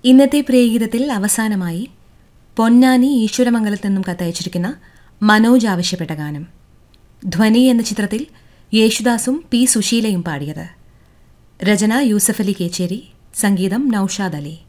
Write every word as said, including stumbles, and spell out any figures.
ഇന്നത്തെ പ്രിയഗീതത്തിൽ അവസാനമായി പൊന്നാനി ഈശ്വരമംഗലത്ത് നിന്നും കത്തയച്ചിരിക്കുന്ന മനോജ് ആവശ്യപ്പെട്ട ഗാനം. ധ്വനി എന്ന ചിത്രത്തിൽ യേശുദാസും പി സുശീലയും പാടിയത്. രചന യൂസഫ് അലി കേച്ചേരി, സംഗീതം നൌഷാദ് അലി.